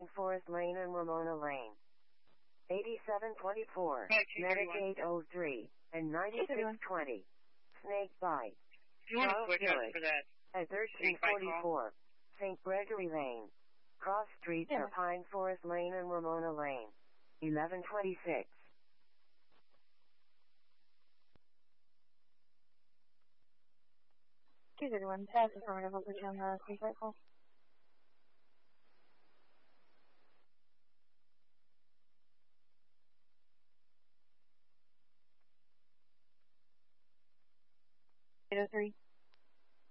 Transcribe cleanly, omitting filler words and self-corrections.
Forest Lane and Ramona Lane. 8724, Medic 803, and 9620. Snake Bite. Charles Hewitt at 1344, St. Gregory Lane. Cross Streets are Pine Forest Lane and Ramona Lane. 1126. Two good ones. That's affirmative. What was on the 3 call?